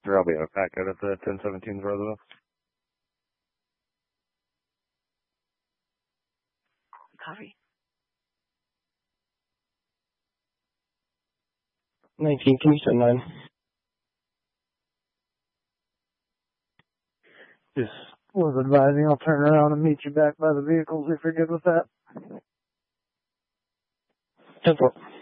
I'll be at a packet at the 1017's residence. Copy. 19, can you send 9? Just was advising I'll turn around and meet you back by the vehicles if you're good with that. 10-4.